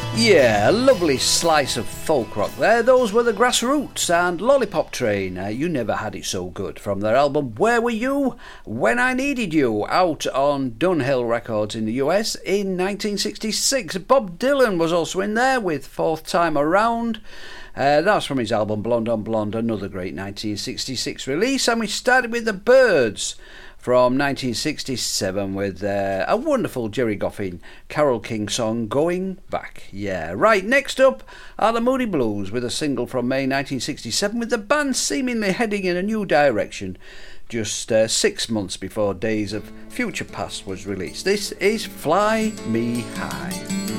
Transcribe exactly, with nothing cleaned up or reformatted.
Yeah, a lovely slice of folk rock there. Those were the Grassroots and Lollipop Train. Uh, you Never Had It So Good from their album Where Were You When I Needed You, out on Dunhill Records in the U S in nineteen sixty-six. Bob Dylan was also in there with Fourth Time Around. Uh, that's from his album Blonde on Blonde, another great nineteen sixty-six release. And we started with the Byrds from nineteen sixty-seven with uh, a wonderful Jerry Goffin Carole King song, Going Back. Yeah, right, next up are the Moody Blues with a single from May nineteen sixty-seven, with the band seemingly heading in a new direction just uh, six months before Days of Future Past was released. This is Fly Me High.